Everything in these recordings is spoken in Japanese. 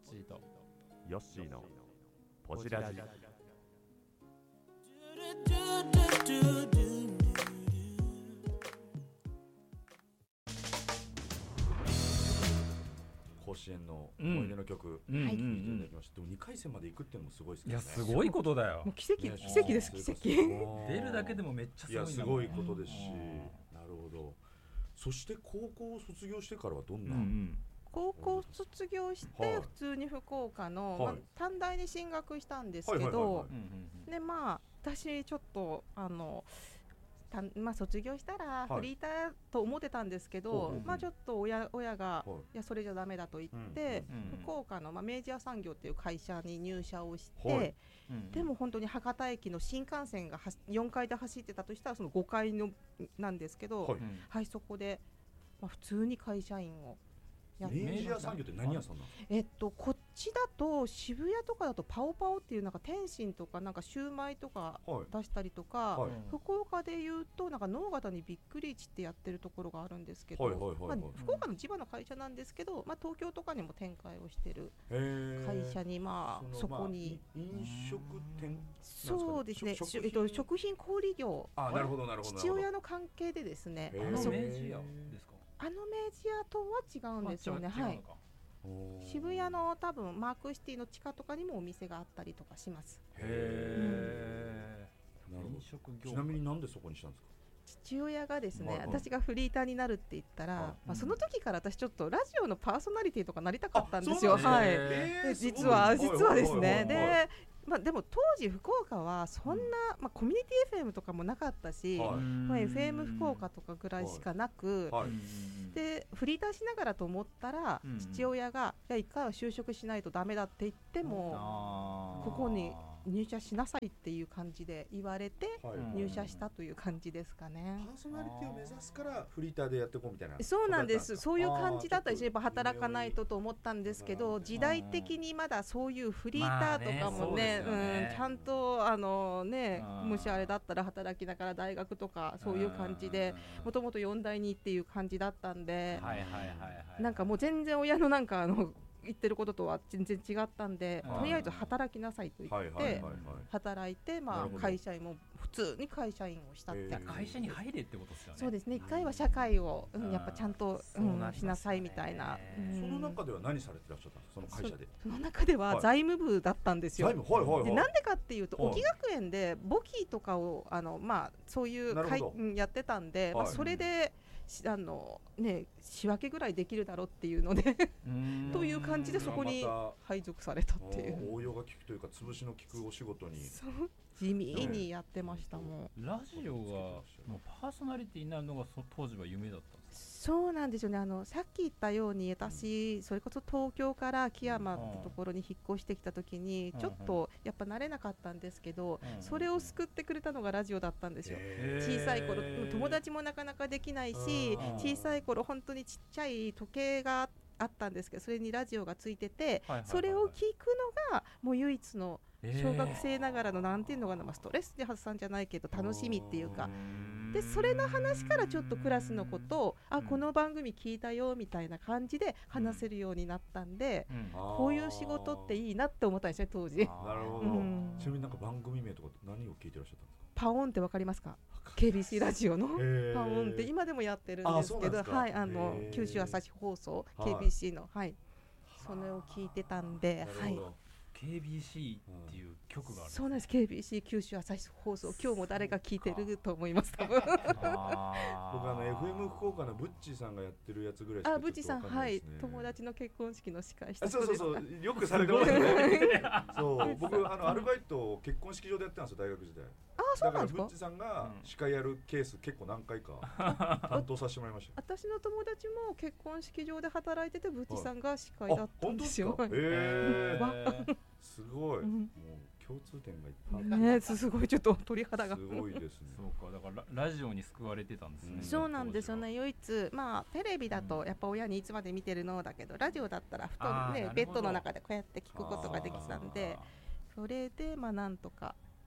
チーとヨッシーのポジラジ。 甲子園の思い出の曲、聴いていただきました。でも2回戦まで行くっていうのもすごいですけどね。 いやすごいことだよ。 もう奇跡、 ね奇跡です、奇跡。 出るだけでもめっちゃすごいんだもん。 いやすごいことですし、なるほど。そして高校を卒業してからはどんな、 高校卒業して普通に福岡の、短大に進学したんですけど、でまあ私ちょっと卒業したらフリーターと思ってたんですけど、まあちょっと親が、いやそれじゃダメだと言って、福岡の、明治屋産業っていう会社に入社をして、でも本当に博多駅の新幹線が4階で走ってたとしたらその5階のなんですけど、そこで、普通に会社員をやってました。 明治屋産業って何屋さんなの？ こっちだと渋谷とかだとパオパオっていうなんか天津とかなんかシューマイとか出したりとか、福岡でいうとなんか能形にびっくり市ってやってるところがあるんですけど、福岡の地場の会社なんですけど、東京とかにも展開をしてる会社にそこに飲食店、 そうですね、食品小売業、父親の関係でですね、 明治屋ですか？ 明治屋とは違うんですよね。はい。渋谷の多分マークシティの地下とかにもお店があったりとかします。 なるほど。ちなみになんでそこにしたんですか？ 父親がですね、私がフリーターになるって言ったら、その時から私ちょっとラジオのパーソナリティとかなりたかったんですよ。はい。実はですね。でも当時福岡はそんな、コミュニティ FM とかもなかったし、FM 福岡とかぐらいしかなく、でフリーターしながらと思ったら、父親がいや一回は就職しないとダメだって言ってもここに入社しなさいっていう感じで言われて入社したという感じですかね。 パーソナリティを目指すからフリーターでやっていこうみたいな。 そうなんです。そういう感じだったし、やっぱ働かないとと思ったんですけど、時代的にまだそういうフリーターとかもね、ちゃんともしあれだったら働きながら大学とかそういう感じで、もともと4代にっていう感じだったんで、なんかもう全然親のなんか言ってることとは全然違ったんで、とりあえず働きなさいと言って働いて、会社員も普通に会社員をしたっていう。 会社に入れってことですよね。 そうですね。一回は社会をやっぱちゃんとしなさいみたいな。 その中では何されてらっしゃったんですか？その会社で。 その中では財務部だったんですよ。でなんでかっていうと、沖学園で簿記とかをそういうやってたんで、それで仕分けぐらいできるだろうっていうのでという感じでそこに配属されたっていう。 応用が効くというか潰しの効くお仕事に地味にやってましたもん。 ラジオがもうパーソナリティになるのが当時は夢だったんですか？ そうなんですよね。さっき言ったように私それこそ東京から秋山ってところに引っ越してきた時にちょっとやっぱ慣れなかったんですけど、それを救ってくれたのがラジオだったんですよ。小さい頃友達もなかなかできないし、小さい頃本当にちっちゃい時計があったんですけど、それにラジオがついてて、それを聞くのがもう唯一の小学生ながらのなんていうのかな、ストレスで発散じゃないけど楽しみっていうか、でそれの話からちょっとクラスのことをこの番組聞いたよみたいな感じで話せるようになったんで、こういう仕事っていいなって思ったんですね当時。 なるほど。ちなみになんか番組名とか何を聞いてらっしゃったんですか？ パオンってわかりますか？KBC ラジオのパオンって今でもやってるんですけど、九州朝日放送 KBC のそれを聞いてたんで、 KBC っていう曲がある。 そうなんです。 KBC 九州朝日放送、今日も誰が聞いてると思います多分。僕 FM 福岡のブッチーさんがやってるやつぐらいしかブッチーさん、友達の結婚式の司会した人ですか？そうよくされてますよね。そう僕アルバイトを結婚式場でやってたんですよ大学時代。 そうなんですか？ だからブッチさんが司会やるケース結構何回か担当させてもらいました。 私の友達も結婚式場で働いててブッチさんが司会だったんですよ。 すごい。もう共通点がいっぱいある。 ね、すごいちょっと鳥肌が。 すごいですね。 そうか、だからラジオに救われてたんですね。 そうなんですよね。唯一テレビだとやっぱ親にいつまで見てるのだけど、ラジオだったらベッドの中でこうやって聞くことができたんで、それでなんとか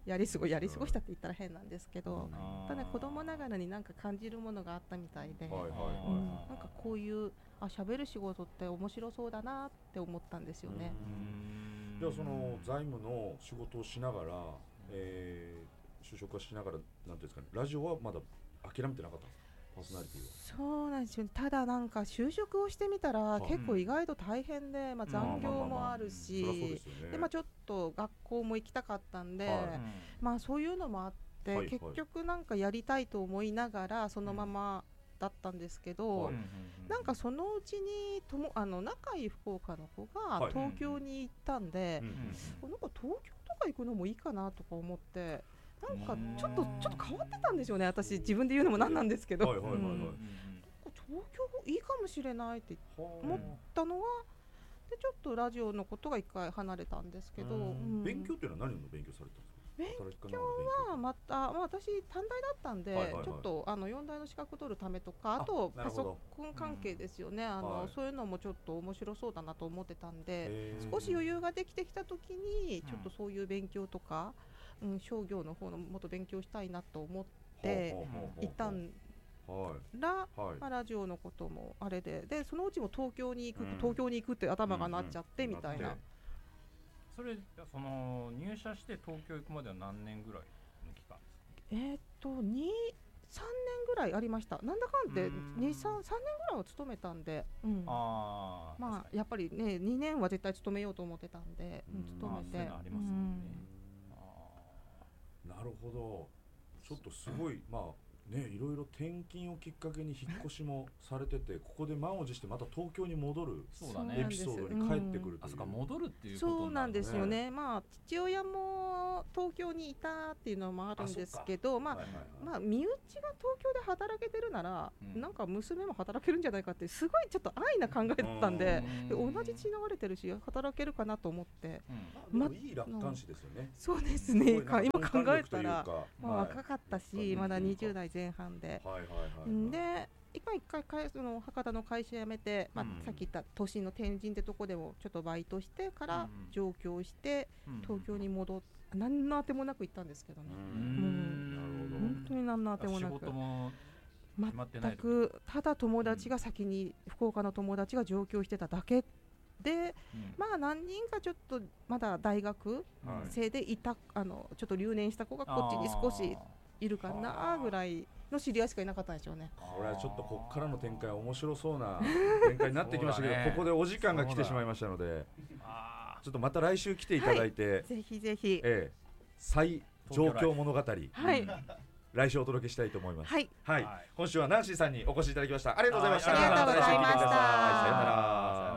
やり過ごしたって言ったら変なんですけど、ただ子供ながらになんか感じるものがあったみたいで、なんかこういう喋る仕事って面白そうだなって思ったんですよね。 じゃあその財務の仕事をしながら、就職はしながらなんていうんですかね、ラジオはまだ諦めてなかったんですか、パーソナリティは。 そうなんですよ。ただなんか就職をしてみたら結構意外と大変で、残業もあるし、でちょっと学校も行きたかったんで、そういうのもあって、結局なんかやりたいと思いながらそのままだったんですけど、なんかそのうちに仲いい福岡の子が東京に行ったんで、なんか東京とか行くのもいいかなとか思って、なんかちょっと変わってたんですよね。私自分で言うのもなんなんですけど、東京いいかもしれないって思ったのは、でちょっとラジオのことが一回離れたんですけど、 勉強っていうのは何の勉強されたんですか。 勉強は私短大だったんで、ちょっと4大の資格取るためとか、あとパソコン関係ですよね、そういうのもちょっと面白そうだなと思ってたんで、少し余裕ができてきた時にちょっとそういう勉強とか、商業の方のもっと勉強したいなと思っていたんら、ラジオのこともあれで、そのうちも東京に行くって頭がなっちゃってみたいな。 それその入社して東京行くまでは何年ぐらいの期間ですか。 3年ぐらいありました。なんだかんで3年ぐらいは勤めたんで、やっぱりね2年は絶対勤めようと思ってたんで、勤めて。 そういうのありますもんね。 なるほど。ちょっとすごいいろいろ転勤をきっかけに引っ越しもされてて、ここで満を持してまた東京に戻るエピソードに帰ってくるという。 戻るっていうことそうなんですよね。父親も東京にいたっていうのもあるんですけど、身内が東京で働けてるなら、なんか娘も働けるんじゃないかってすごいちょっと安易な考えだったんで、同じ血流れてるし働けるかなと思って、 いい楽観視ですよね。 そうですね。今考えたら若かったし、まだ20代前半で、で一回博多の会社辞めて、さっき言った都心の天神ってとこでもちょっとバイトしてから上京して、東京に戻って何のあてもなく行ったんですけどね。本当に何のあてもなく、全くただ友達が先に、福岡の友達が上京してただけで、何人かちょっとまだ大学生でいた、ちょっと留年した子がこっちに少しいるかなぐらいの知り合いしかいなかったんでしょうね。 これはちょっとここからの展開面白そうな展開になってきましたけど、ここでお時間が来てしまいましたので、ちょっとまた来週来ていただいて、 ぜひぜひ、 再状況物語、来週お届けしたいと思います。今週はナンシーさんにお越しいただきました。ありがとうございました。 ありがとうございました。 さようなら。